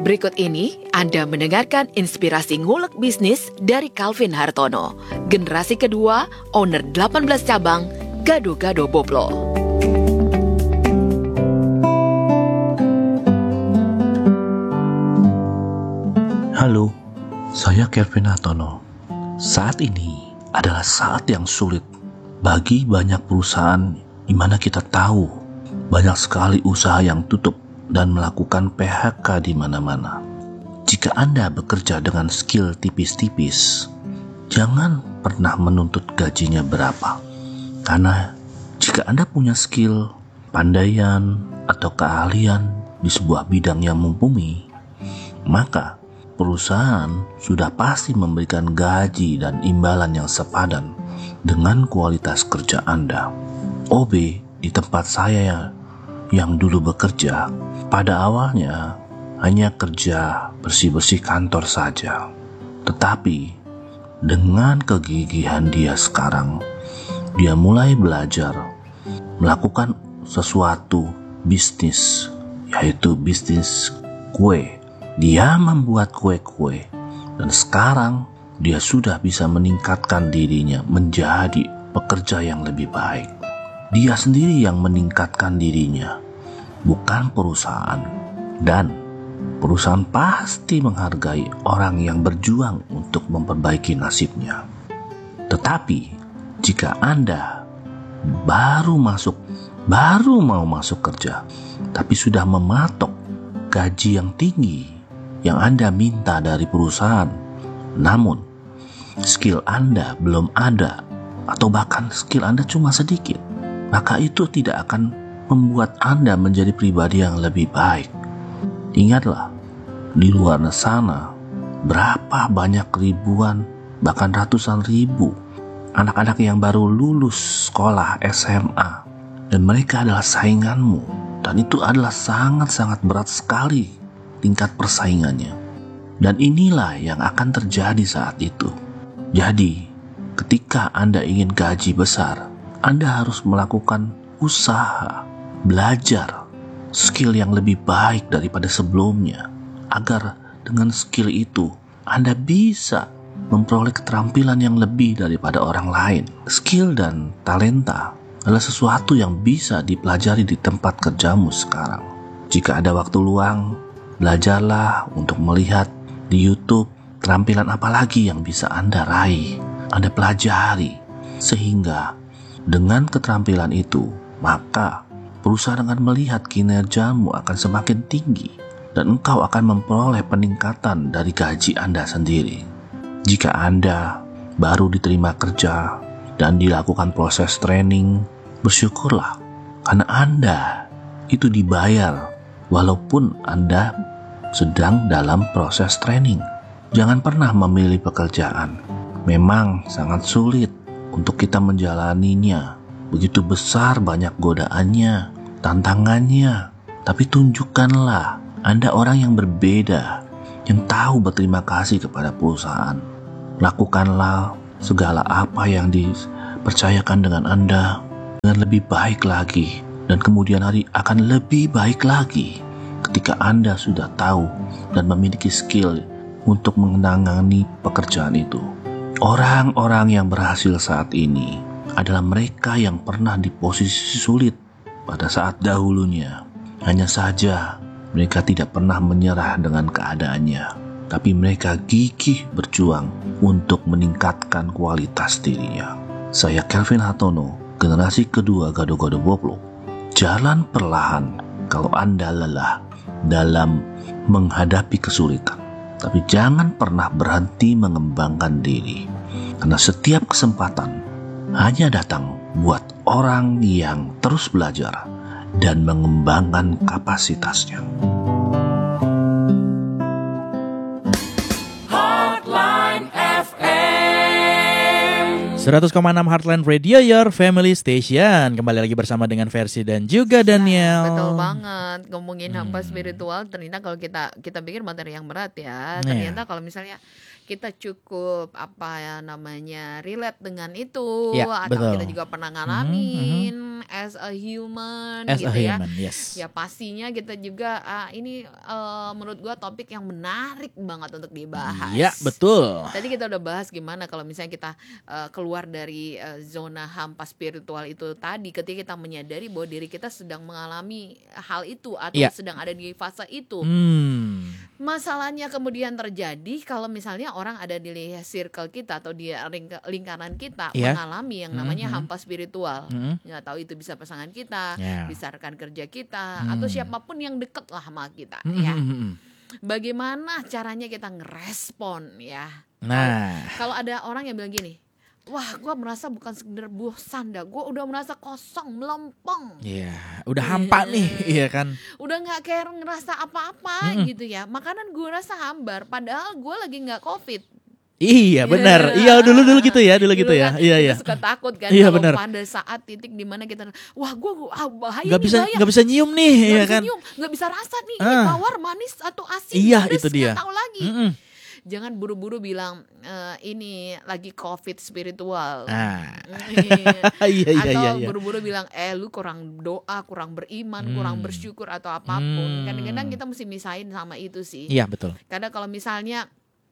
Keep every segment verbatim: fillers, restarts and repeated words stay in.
Berikut ini Anda mendengarkan inspirasi ngulek bisnis dari Calvin Hartono, generasi kedua, owner delapan belas cabang, Gado-Gado Boplo. Halo, saya Calvin Hartono. Saat ini adalah saat yang sulit bagi banyak perusahaan di mana kita tahu banyak sekali usaha yang tutup dan melakukan P H K di mana-mana. Jika Anda bekerja dengan skill tipis-tipis, jangan pernah menuntut gajinya berapa. Karena jika Anda punya skill, pandaian, atau keahlian di sebuah bidang yang mumpuni, maka perusahaan sudah pasti memberikan gaji dan imbalan yang sepadan dengan kualitas kerja Anda. O B di tempat saya yang dulu bekerja, pada awalnya hanya kerja bersih-bersih kantor saja. Tetapi dengan kegigihan dia sekarang, dia mulai belajar melakukan sesuatu bisnis, yaitu bisnis kue. Dia membuat kue-kue dan sekarang dia sudah bisa meningkatkan dirinya menjadi pekerja yang lebih baik. Dia sendiri yang meningkatkan dirinya, bukan perusahaan. Dan perusahaan pasti menghargai orang yang berjuang untuk memperbaiki nasibnya. Tetapi jika Anda baru masuk, baru mau masuk kerja, tapi sudah mematok gaji yang tinggi yang Anda minta dari perusahaan, namun skill Anda belum ada, atau bahkan skill Anda cuma sedikit, maka itu tidak akan membuat Anda menjadi pribadi yang lebih baik. Ingatlah, di luar sana berapa banyak ribuan, bahkan ratusan ribu anak-anak yang baru lulus sekolah S M A, dan mereka adalah sainganmu, dan itu adalah sangat-sangat berat sekali tingkat persaingannya. Dan inilah yang akan terjadi saat itu. Jadi, ketika Anda ingin gaji besar, Anda harus melakukan usaha, belajar skill yang lebih baik daripada sebelumnya, agar dengan skill itu Anda bisa memperoleh keterampilan yang lebih daripada orang lain. Skill dan talenta adalah sesuatu yang bisa dipelajari di tempat kerjamu sekarang. Jika ada waktu luang, belajarlah untuk melihat di YouTube keterampilan apa lagi yang bisa Anda raih, Anda pelajari, sehingga dengan keterampilan itu, maka perusahaan akan melihat kinerjamu akan semakin tinggi dan engkau akan memperoleh peningkatan dari gaji Anda sendiri. Jika Anda baru diterima kerja dan dilakukan proses training, bersyukurlah karena Anda itu dibayar walaupun Anda sedang dalam proses training. Jangan pernah memilih pekerjaan. Memang sangat sulit untuk kita menjalaninya. Begitu besar banyak godaannya, tantangannya. Tapi tunjukkanlah Anda orang yang berbeda, yang tahu berterima kasih kepada perusahaan. Lakukanlah segala apa yang dipercayakan dengan Anda dengan lebih baik lagi, dan kemudian hari akan lebih baik lagi ketika Anda sudah tahu dan memiliki skill untuk menangani pekerjaan itu. Orang-orang yang berhasil saat ini adalah mereka yang pernah di posisi sulit pada saat dahulunya. Hanya saja mereka tidak pernah menyerah dengan keadaannya, tapi mereka gigih berjuang untuk meningkatkan kualitas dirinya. Saya Calvin Hartono, generasi kedua Gado-Gado Boplo. Jalan perlahan kalau Anda lelah dalam menghadapi kesulitan, tapi jangan pernah berhenti mengembangkan diri, karena setiap kesempatan hanya datang buat orang yang terus belajar dan mengembangkan kapasitasnya. Heartline F M seratus koma enam Heartline Radio, your family station. Kembali lagi bersama dengan Versi dan juga Daniel. Betul banget. Ngomongin hampa spiritual, ternyata kalau kita kita pikir materi yang berat ya. Ternyata kalau misalnya kita cukup apa ya namanya relate dengan itu, Ya, atau betul. kita juga pernah ngalamin, person, as a human As gitu a ya. human, yes. Ya pastinya kita juga ah, ini eh, menurut gua topik yang menarik banget untuk dibahas. Iya, betul. Tadi kita udah bahas gimana kalau misalnya kita eh, keluar dari eh, zona hampa spiritual itu tadi, ketika kita menyadari bahwa diri kita sedang mengalami hal itu atau Iya. sedang ada di fase itu. Hmm. Masalahnya kemudian terjadi kalau misalnya orang ada di circle kita atau di ring- lingkaran kita Iya. mengalami yang namanya Mhm. hampa spiritual. Mhm. Nggak tahu itu bisa pasangan kita, Ya. bisa rekan kerja kita, Hmm. atau siapapun yang deket lah sama kita. Mhm, Ya. mhm, mhm. Bagaimana caranya kita ngerespon ya? Nah, Kalau ada orang yang bilang gini, wah gue merasa bukan sekedar bosan dah, gue udah merasa kosong, melempeng, ya udah hampa nih, iya kan? udah nggak care ngerasa apa-apa Mm-mm. gitu ya. Makanan gue rasa hambar, padahal gue lagi nggak covid. Iya benar, iya dulu dulu gitu ya, dulu gitu ya, kan iya kita iya. suka takut kan Iya, kalau benar. pada saat titik dimana kita, wah gue ah, bahaya Nggak nih, bisa bahaya. nggak bisa nyium nih, Nggak iya bisa kan? nyium, nggak bisa rasa nih, ini Ah. tawar, manis atau asin, Iya, pedes, itu dia. nggak tahu lagi. Mm-mm. Jangan buru-buru bilang eh, ini lagi covid spiritual. Nah, Iya. iya iya Atau iya. iya. buru-buru bilang eh lu kurang doa, kurang beriman, Hmm. kurang bersyukur atau apapun. Hmm. Kadang-kadang kita mesti misahin sama itu sih. Iya betul. Karena kalau misalnya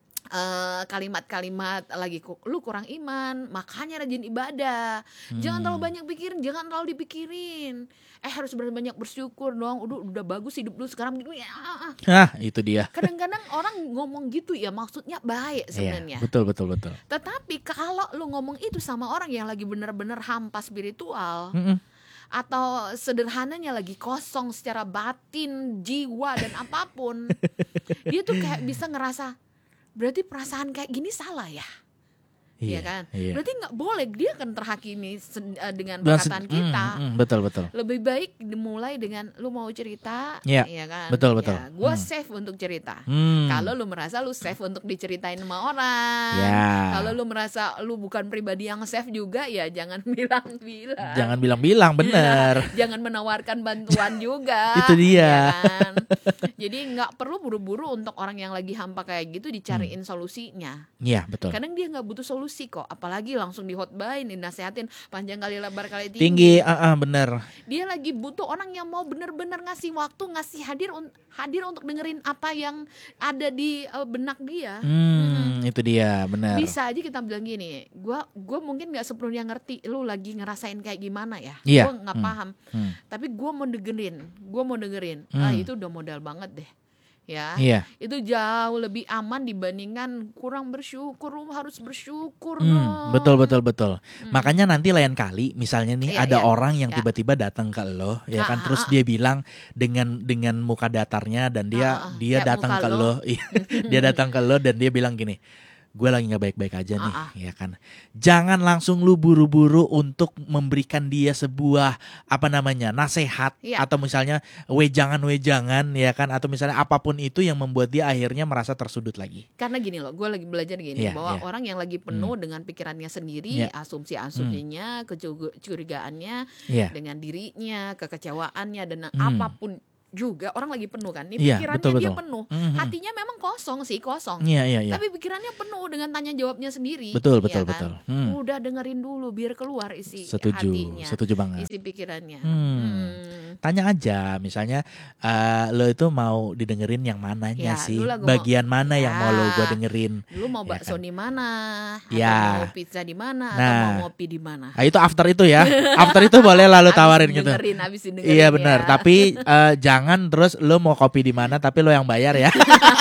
eh, kalimat-kalimat lagi ku- lu kurang iman, makanya rajin ibadah. Jangan Hmm. terlalu banyak pikirin, jangan terlalu dipikirin. Eh harus banyak bersyukur dong. Udah udah bagus hidup lu sekarang gini. Ah, ah. Nah, itu dia. Kadang-kadang orang ngomong gitu ya maksudnya baik Iya, sebenarnya. betul betul betul. Tetapi kalau lu ngomong itu sama orang yang lagi bener-bener hampa spiritual, Mm-mm. atau sederhananya lagi kosong secara batin, jiwa dan apapun, dia tuh kayak bisa ngerasa berarti perasaan kayak gini salah ya. Iya kan? Iya. Berarti nggak boleh, dia akan terhakimi sen- eh, dengan Dan se- perkataan kita. mm, mm, betul betul. Lebih baik dimulai dengan lu mau cerita, Iya, ya kan? betul, betul. Ya, gua Hmm. safe untuk cerita. Hmm. Kalau lu merasa lu safe untuk diceritain sama orang, Ya. kalau lu merasa lu bukan pribadi yang safe juga, ya jangan bilang-bilang. Jangan bilang-bilang bener. Jangan menawarkan bantuan juga. Itu dia. ya kan? Jadi nggak perlu buru-buru untuk orang yang lagi hampa kayak gitu dicariin solusinya. Iya betul. Kadang dia nggak butuh solusi kok, apalagi langsung dihotbain, dinasehatin panjang kali lebar kali tinggi. Tinggi, ah ah, bener. Dia lagi butuh orang yang mau bener-bener ngasih waktu, ngasih hadir un- hadir untuk dengerin apa yang ada di uh, benak dia. Hmm, itu dia, benar. Bisa aja kita bilang gini, gua gua mungkin nggak sepenuhnya ngerti lu lagi ngerasain kayak gimana ya, Iya. gua nggak Hmm. paham, Hmm. tapi gua mau dengerin, gua mau dengerin, Hmm. ah itu udah modal banget deh, ya. Iya. Itu jauh lebih aman dibandingkan kurang bersyukur, lu harus bersyukur Hmm, dong. betul betul betul. Makanya nanti lain kali misalnya nih Iya, ada iya. orang yang Ya. tiba-tiba datang ke lo ya Ah, kan, ah, terus ah. dia bilang dengan dengan muka datarnya dan dia Ah, ah, dia kayak datang muka ke lo. lo, iya, dia datang ke lo dan dia bilang gini, gue lagi nggak baik-baik aja nih, Ah, ah. ya kan. Jangan langsung lu buru-buru untuk memberikan dia sebuah apa namanya nasehat Iya. atau misalnya wejangan-wejangan ya kan, atau misalnya apapun itu yang membuat dia akhirnya merasa tersudut lagi. Karena gini loh, gue lagi belajar gini, Iya, bahwa iya. orang yang lagi penuh dengan pikirannya sendiri, Iya. asumsi-asumsinya, kecurigaannya Iya. dengan dirinya, kekecewaannya dan Hmm. apapun juga, orang lagi penuh kan, nih Iya, pikirannya betul, dia betul. penuh, Mhm. hatinya memang kosong sih, kosong. Iya iya iya. Tapi pikirannya penuh dengan tanya jawabnya sendiri. Betul, ya betul, kan? betul. Hmm. Udah dengerin dulu biar keluar isi Setuju, hatinya, setuju banget. isi pikirannya. Hmm. Hmm. Tanya aja, misalnya eh, lo itu mau didengerin yang mananya Ya, sih, dulu lagu mau- bagian mana yang mau lo Ya. gua dengerin. Lu mau Ya bakso kan? di mana? Atau Ya. mau pizza di mana? Atau Nah. mau ngopi di mana? Nah itu after itu ya, after itu boleh lalu Abis tawarin gitu. dengerin, abis dengerin Iya ya. benar, tapi eh, jangan terus lo mau kopi di mana tapi lo yang bayar ya.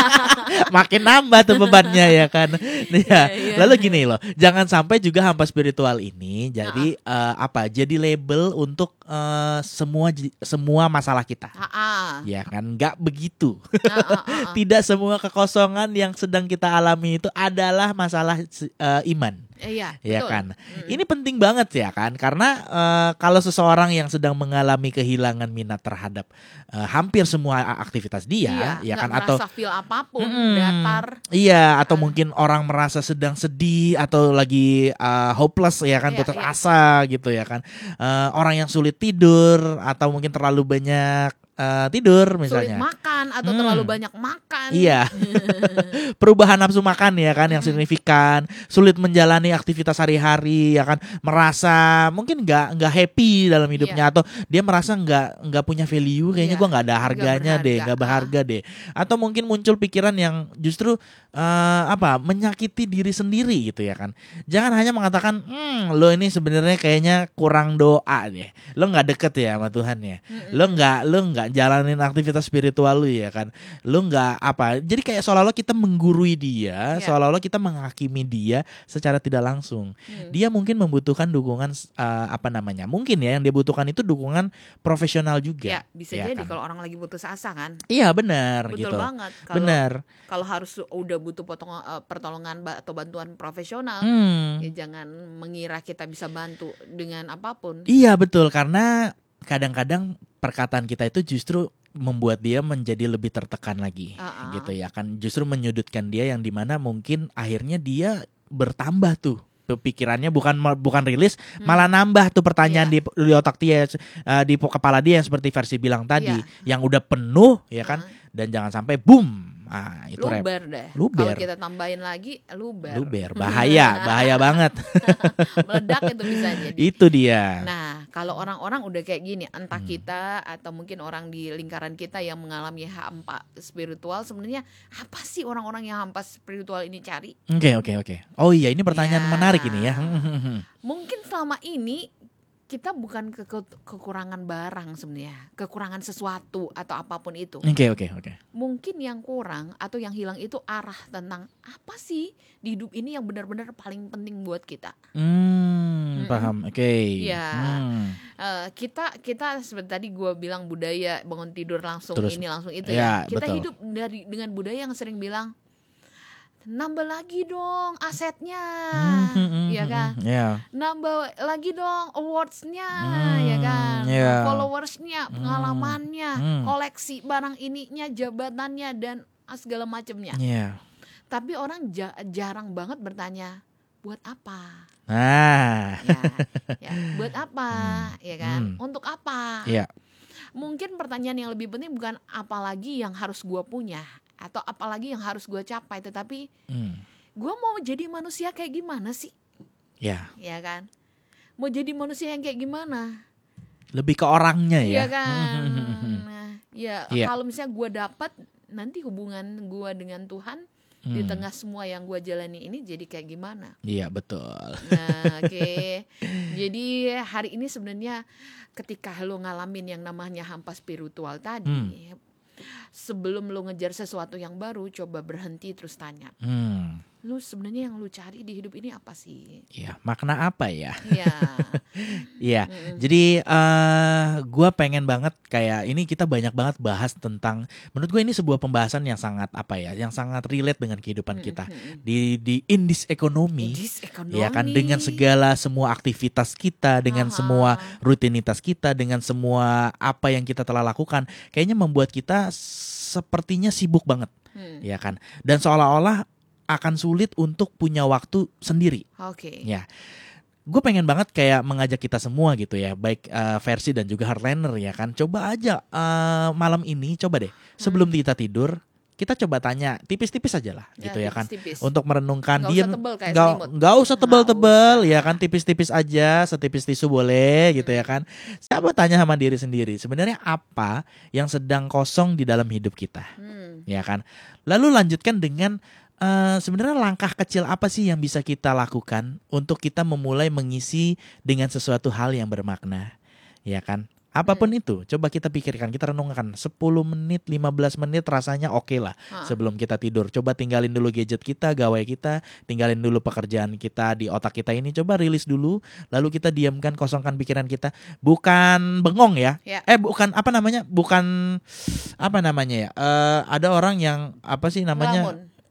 Makin nambah tuh bebannya ya kan. Ya. iya. Lalu gini loh, jangan sampai juga hampa spiritual ini jadi eh, apa? Jadi label untuk eh, semua ji- semua masalah kita. Ah, ah. Ya kan, nggak begitu. Ah, ah, ah, ah. Tidak semua kekosongan yang sedang kita alami itu adalah masalah eh, iman. Eh, Iya, Ya betul. kan, Mm. ini penting banget ya kan, karena eh, kalau seseorang yang sedang mengalami kehilangan minat terhadap eh, hampir semua a- aktivitas dia, ya nggak kan, atau merasa feel apapun, Mm-mm. datar. iya, atau mungkin orang merasa sedang sedih atau lagi eh, hopeless ya kan, Iya, putus iya. asa gitu ya kan, Eh, orang yang sulit tidur atau mungkin terlalu banyak uh, tidur sulit misalnya. makan atau Hmm. terlalu banyak makan. Iya. Perubahan nafsu makan ya kan yang signifikan, sulit menjalani aktivitas sehari-hari ya kan, merasa mungkin nggak nggak happy dalam hidupnya atau dia merasa nggak nggak punya value, kayaknya Iya, gua nggak ada nggak harganya deh, berharga. nggak berharga deh. Atau mungkin muncul pikiran yang justru eh, apa menyakiti diri sendiri gitu ya kan. Jangan hanya mengatakan, hmm, lo ini sebenarnya kayaknya kurang doa deh, lo nggak deket ya sama Tuhan ya, lo nggak lo nggak jalanin aktivitas spiritual lo ya kan, lo nggak apa. Jadi kayak seolah-olah kita menggurui dia, Iya. seolah-olah kita menghakimi dia secara tidak langsung. Hmm. Dia mungkin membutuhkan dukungan eh, apa namanya? Mungkin ya yang dia butuhkan itu dukungan profesional juga. Ya, bisa ya jadi kan? kalau orang lagi putus asa kan. Iya benar Betul gitu. banget. Kalau Benar. kalau harus udah butuh potong, eh, pertolongan ba- atau bantuan profesional, Hmm. ya jangan mengira kita bisa bantu dengan apapun. Iya betul, karena kadang-kadang perkataan kita itu justru membuat dia menjadi lebih tertekan lagi, Uh-uh. gitu ya kan, justru menyudutkan dia yang dimana mungkin akhirnya dia bertambah tuh tuh pikirannya, bukan bukan rilis, Hmm. malah nambah tuh pertanyaan Iya. di di otak dia, eh, di kepala dia yang seperti versi bilang tadi, Iya. yang udah penuh ya kan, Uh-uh. dan jangan sampai boom, ah itu rep. Luber deh. Luber. Kalau kita tambahin lagi luber. Luber, bahaya, bahaya banget. Meledak itu bisa jadi. Itu dia. Nah, kalau orang-orang udah kayak gini, entah Hmm. kita atau mungkin orang di lingkaran kita yang mengalami hampa spiritual, sebenarnya apa sih orang-orang yang hampa spiritual ini cari? Oke oke oke. Oh iya, ini pertanyaan Ya. menarik ini ya. Mungkin selama ini kita bukan ke- ke- kekurangan barang sebenarnya, kekurangan sesuatu atau apapun itu. Oke oke oke. Mungkin yang kurang atau yang hilang itu arah tentang apa sih di hidup ini yang benar-benar paling penting buat kita. Hmm, Mm-mm. paham. Oke. Iya. Hmm. Eh, kita kita seperti tadi gue bilang budaya bangun tidur langsung Terus, ini langsung itu ya, ya. Kita betul. hidup dari dengan budaya yang sering bilang nambah lagi dong asetnya, Hmm, hmm, hmm, ya hmm, kan? hmm. Ya. Nambah lagi dong awardsnya, Hmm, ya kan? ya. Followersnya, pengalamannya, Hmm. koleksi barang ininya, jabatannya dan segala macamnya. Iya. Tapi orang ja- jarang banget bertanya buat apa? Nah. Ya, ya, buat apa, ya kan? Hmm. Untuk apa? Iya. Mungkin pertanyaan yang lebih penting bukan apalagi yang harus gue punya atau apalagi yang harus gue capai, tetapi Hmm. gue mau jadi manusia kayak gimana sih, Ya. ya kan? Mau jadi manusia yang kayak gimana, Lebih ke orangnya ya. ya kan? Nah, ya Iya. kalau misalnya gue dapat nanti hubungan gue dengan Tuhan di Hmm. tengah semua yang gue jalani ini jadi kayak gimana? Iya betul. Nah, oke. Jadi hari ini sebenarnya ketika lo ngalamin yang namanya hampa spiritual tadi, sebelum lo ngejar sesuatu yang baru, coba berhenti terus tanya, Hmm. lu sebenarnya yang lu cari di hidup ini apa sih? Iya, makna apa ya? Iya. Iya. Mm-mm. Jadi eh gua pengen banget kayak ini kita banyak banget bahas tentang, menurut gue ini sebuah pembahasan yang sangat apa ya, yang sangat relate dengan kehidupan kita Mm-mm. di di in this economy. This economy. Ya kan, dengan segala semua aktivitas kita, dengan Aha. semua rutinitas kita, dengan semua apa yang kita telah lakukan, kayaknya membuat kita sepertinya sibuk banget, Hmm. ya kan? Dan seolah-olah akan sulit untuk punya waktu sendiri. Oke. Ya, gue pengen banget kayak mengajak kita semua gitu ya, baik eh, versi dan juga hardliner ya kan. Coba aja eh, malam ini, coba deh sebelum kita tidur, kita coba tanya tipis-tipis aja lah Ya, gitu ya kan, tipis-tipis. untuk merenungkan. Nggak Diem, usah tebel kayak nggak selimut. nggak usah Nggak tebel-tebel usah. ya kan, tipis-tipis aja, setipis tisu boleh gitu ya kan. Coba tanya sama diri sendiri, sebenarnya apa yang sedang kosong di dalam hidup kita, Hmm. ya kan. Lalu lanjutkan dengan eh, sebenarnya langkah kecil apa sih yang bisa kita lakukan untuk kita memulai mengisi dengan sesuatu hal yang bermakna, ya kan. Apapun itu, coba kita pikirkan, kita renungkan sepuluh menit, lima belas menit rasanya oke lah Ah. sebelum kita tidur. Coba tinggalin dulu gadget kita, gawai kita, tinggalin dulu pekerjaan kita di otak kita ini, coba rilis dulu, lalu kita diamkan, kosongkan pikiran kita. Bukan bengong ya. Ya. Eh bukan apa namanya? Bukan apa namanya ya? Eh ada orang yang apa sih namanya? Ngelamun.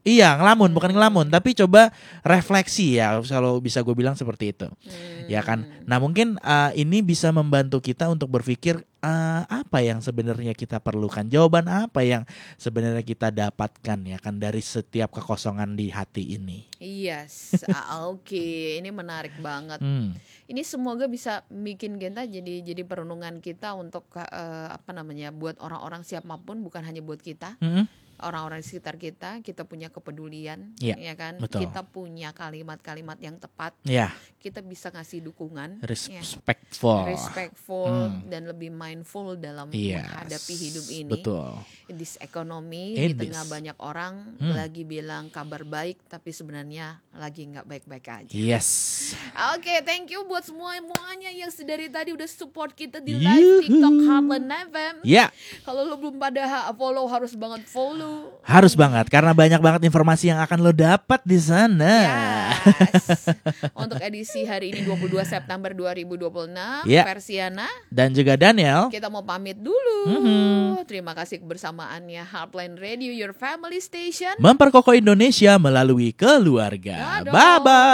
Iya, ngelamun, bukan ngelamun, tapi coba refleksi ya, kalau bisa gue bilang seperti itu. Hmm. Ya kan. Nah, mungkin uh, ini bisa membantu kita untuk berpikir uh, apa yang sebenarnya kita perlukan, jawaban apa yang sebenarnya kita dapatkan ya kan dari setiap kekosongan di hati ini. Yes, ah, oke, ini menarik banget. Hmm. Ini semoga bisa bikin kita jadi jadi perenungan kita untuk uh, apa namanya, buat orang-orang siapapun, bukan hanya buat kita. Mm-mm. Orang-orang di sekitar kita, kita punya kepedulian, Iya, ya kan? betul. Kita punya kalimat-kalimat yang tepat, Ya, kita bisa ngasih dukungan, ya, respectful. respectful Hmm. dan lebih mindful dalam Yes, menghadapi hidup ini. betul. This economy In di tengah this. banyak orang Hmm. lagi bilang kabar baik, tapi sebenarnya lagi nggak baik-baik aja. Yes. Oke, thank you buat semua semuanya yang dari tadi udah support kita di live Yuhu. TikTok Heartland F M. Ya, Kalau lo belum pada ha- follow, harus banget follow. harus banget karena banyak banget informasi yang akan lo dapat di sana. Yes. Untuk edisi hari ini dua puluh dua September dua ribu dua puluh enam, Ya. Versiana, Dan juga Daniel. kita mau pamit dulu. Mhm. Terima kasih kebersamaannya Heartland Radio, your family station. Memperkokoh Indonesia melalui keluarga. Dadah. Bye bye.